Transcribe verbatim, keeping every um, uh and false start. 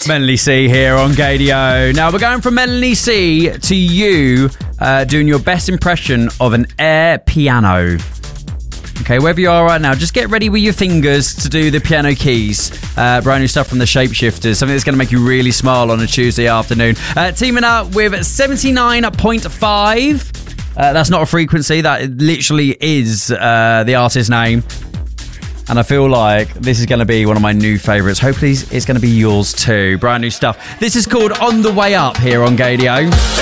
Melanie C here on Gadio. Now we're going from Melanie C to you uh, doing your best impression of an air piano. Okay, wherever you are right now, just get ready with your fingers to do the piano keys. Uh, brand new stuff from the Shapeshifters, something that's going to make you really smile on a Tuesday afternoon. Uh, teaming up with seventy-nine point five. Uh, that's not a frequency, that literally is uh, the artist's name. And I feel like this is going to be one of my new favourites. Hopefully it's going to be yours too. Brand new stuff. This is called On The Way Up here on Gadio.